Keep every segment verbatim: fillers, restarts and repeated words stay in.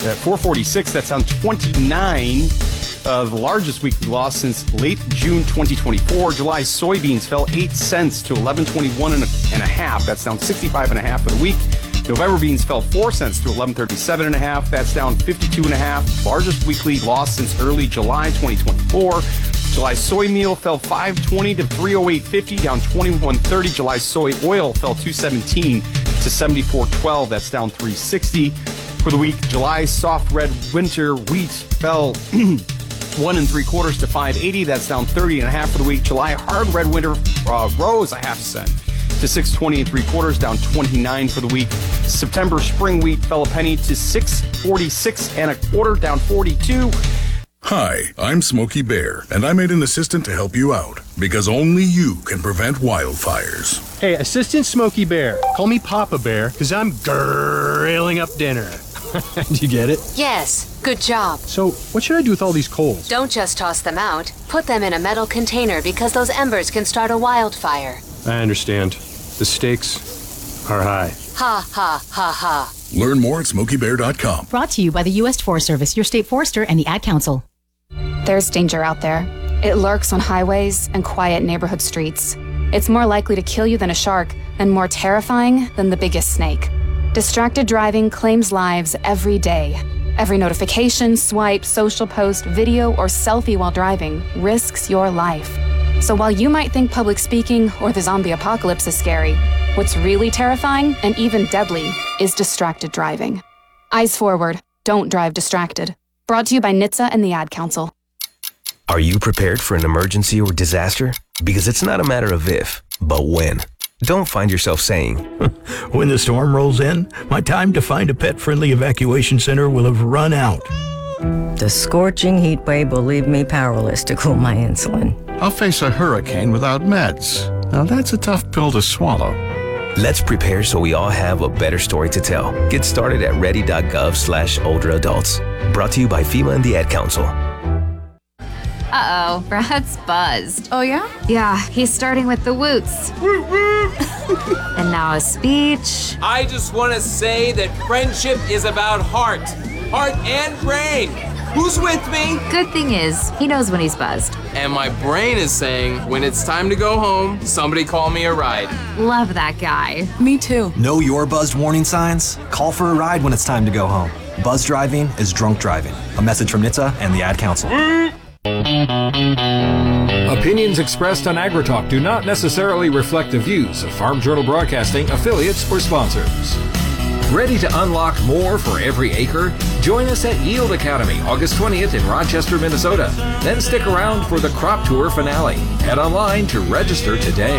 At four forty-six, that's down twenty-nine. Uh, the largest weekly loss since late June twenty twenty-four. July soybeans fell eight cents to eleven twenty-one and a, and a half. That's down sixty-five and a half for the week. November beans fell four cents to eleven thirty-seven and a half. That's down fifty-two and a half. Largest weekly loss since early July twenty twenty-four. July soy meal fell five twenty to three oh eight fifty, down twenty-one thirty. July soy oil fell two seventeen to seventy-four twelve. That's down three sixty. For the week, July soft red winter wheat fell one and three quarters to five eighty. That's down thirty and a half for the week. July hard red winter uh, rose a half cent to six twenty and three quarters, down twenty-nine for the week. September spring wheat fell a penny to six forty-six and a quarter, down forty-two. Hi, I'm Smokey Bear, and I made an assistant to help you out, because only you can prevent wildfires. Hey, Assistant Smokey Bear. Call me Papa Bear, because I'm grilling up dinner. Do you get it? Yes, good job. So, what should I do with all these coals? Don't just toss them out. Put them in a metal container because those embers can start a wildfire. I understand. The stakes are high. Ha, ha, ha, ha. Learn more at smokey bear dot com. Brought to you by the U S Forest Service, your state forester, and the Ad Council. There's danger out there. It lurks on highways and quiet neighborhood streets. It's more likely to kill you than a shark, and more terrifying than the biggest snake. Distracted driving claims lives every day. Every notification, swipe, social post, video, or selfie while driving risks your life. So while you might think public speaking or the zombie apocalypse is scary, what's really terrifying and even deadly is distracted driving. Eyes forward. Don't drive distracted. Brought to you by N H T S A and the Ad Council. Are you prepared for an emergency or disaster? Because it's not a matter of if, but when. Don't find yourself saying, when the storm rolls in, my time to find a pet-friendly evacuation center will have run out. The scorching heat wave will leave me powerless to cool my insulin. I'll face a hurricane without meds. Now that's a tough pill to swallow. Let's prepare so we all have a better story to tell. Get started at ready.gov slash older adults. Brought to you by FEMA and the Ad Council. Uh-oh, Brad's buzzed. Oh, yeah? Yeah, he's starting with the woots. And now a speech. I just want to say that friendship is about heart. Heart and brain. Who's with me? Good thing is, he knows when he's buzzed. And my brain is saying, when it's time to go home, somebody call me a ride. Love that guy. Me too. Know your buzzed warning signs? Call for a ride when it's time to go home. Buzz driving is drunk driving. A message from N H T S A and the Ad Council. Opinions expressed on AgriTalk do not necessarily reflect the views of Farm Journal Broadcasting, affiliates, or sponsors. Ready to unlock more for every acre? Join us at Yield Academy, August twentieth in Rochester, Minnesota. Then stick around for the Crop Tour finale. Head online to register today.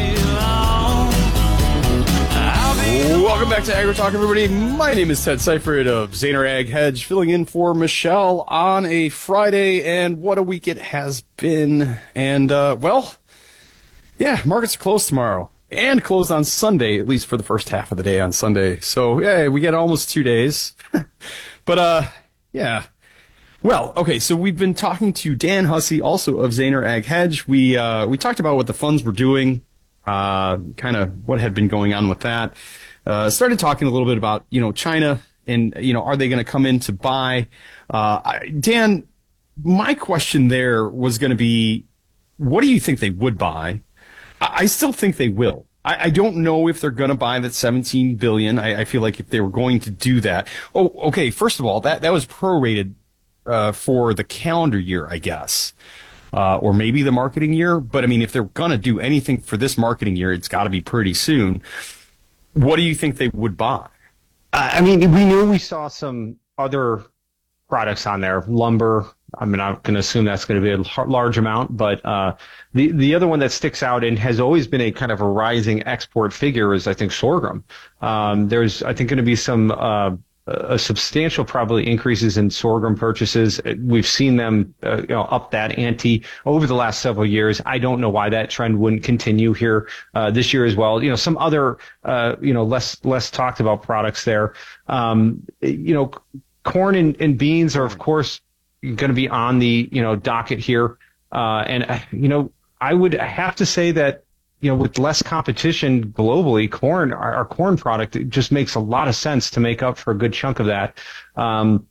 Welcome back to AgriTalk, everybody. My name is Ted Seifert of Zaner Ag Hedge, filling in for Michelle on a Friday, and what a week it has been. And, uh, well, yeah, markets are closed tomorrow, and closed on Sunday, at least for the first half of the day on Sunday. So, yeah, we get almost two days. But, uh, yeah. Well, okay, so we've been talking to Dan Hussey, also of Zaner Ag Hedge. We, uh, we talked about what the funds were doing, uh, kind of what had been going on with that. Uh, started talking a little bit about, you know, China and, you know, are they going to come in to buy? Uh, I, Dan, my question there was going to be, what do you think they would buy? I, I still think they will. I, I don't know if they're going to buy that seventeen billion dollars. I, I feel like if they were going to do that. Oh, okay. First of all, that, that was prorated, uh, for the calendar year, I guess. Uh, or maybe the marketing year. But I mean, if they're going to do anything for this marketing year, it's got to be pretty soon. What do you think they would buy? I mean, we knew we saw some other products on there, lumber. I mean, I'm going to assume that's going to be a large amount, but uh, the the other one that sticks out and has always been a kind of a rising export figure is, I think, sorghum. Um, there's, I think, going to be some uh, a substantial probably increases in sorghum purchases. We've seen them uh, you know, up that ante over the last several years. I don't know why that trend wouldn't continue here uh, this year as well. You know, some other uh, you know less less talked about products there. Um, you know, corn and, and beans are of course going to be on the you know docket here, uh, and uh, you know I would have to say that. You know, with less competition globally, corn, our, our corn product, it just makes a lot of sense to make up for a good chunk of that. Um,